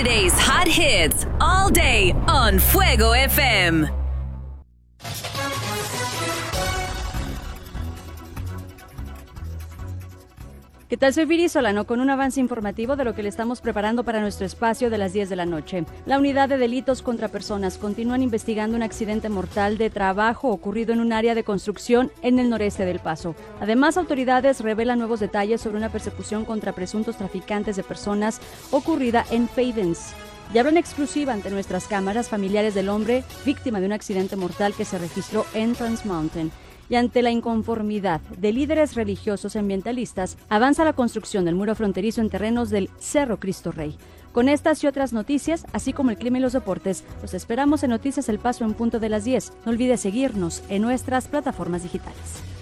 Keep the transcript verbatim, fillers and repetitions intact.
Friday's hot hits all day on Fuego F M. ¿Qué tal? Soy Viri Solano con un avance informativo de lo que le estamos preparando para nuestro espacio de las diez de la noche. La Unidad de Delitos contra Personas continúan investigando un accidente mortal de trabajo ocurrido en un área de construcción en el noreste del Paso. Además, autoridades revelan nuevos detalles sobre una persecución contra presuntos traficantes de personas ocurrida en Fadens. Y hablan exclusiva ante nuestras cámaras familiares del hombre víctima de un accidente mortal que se registró en Trans Mountain. Y ante la inconformidad de líderes religiosos y ambientalistas, avanza la construcción del muro fronterizo en terrenos del Cerro Cristo Rey. Con estas y otras noticias, así como el clima y los deportes, los esperamos en Noticias El Paso en punto de las diez. No olvide seguirnos en nuestras plataformas digitales.